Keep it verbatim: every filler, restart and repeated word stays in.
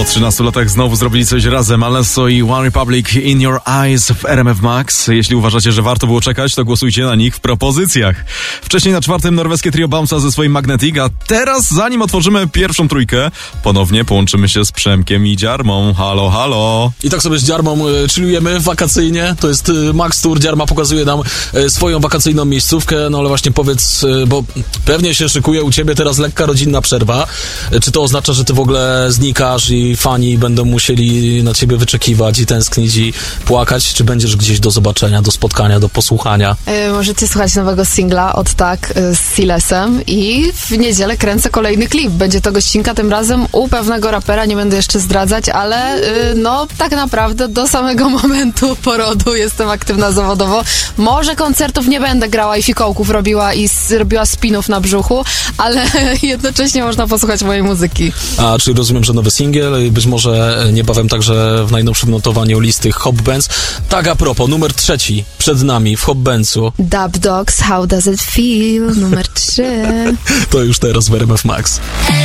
Po trzynastu latach znowu zrobili coś razem. Alesso i One Republic, In Your Eyes w R M F Max. Jeśli uważacie, że warto było czekać, to głosujcie na nich w propozycjach. Wcześniej na czwartym norweskie trio Bamsa ze swoim Magnetic, a teraz, zanim otworzymy pierwszą trójkę, ponownie połączymy się z Przemkiem i Dziarmą. Halo, halo. I tak sobie z Dziarmą y, chillujemy wakacyjnie. To jest y, Max Tour. Dziarma pokazuje nam y, swoją wakacyjną miejscówkę. No ale właśnie powiedz, y, bo pewnie się szykuje u ciebie teraz lekka rodzinna przerwa. Y, czy to oznacza, że ty w ogóle znikasz i fani będą musieli na ciebie wyczekiwać i tęsknić i płakać? Czy będziesz gdzieś do zobaczenia, do spotkania, do posłuchania? Yy, możecie słuchać nowego singla od Tak yy, z Silesem i w niedzielę kręcę kolejny klip. Będzie to gościnka tym razem u pewnego rapera, nie będę jeszcze zdradzać, ale yy, no tak naprawdę do samego momentu porodu jestem aktywna zawodowo. Może koncertów nie będę grała i fikołków robiła i s- robiła spinów na brzuchu, ale jednocześnie można posłuchać mojej muzyki. A czy rozumiem, że nowy singiel, być może niebawem także w najnowszym notowaniu listy Hop Bands. Tak a propos, numer trzeci przed nami w Hop Bandsu. Dub Dogs, How Does It Feel? Numer trzy. To już teraz w R M F Max.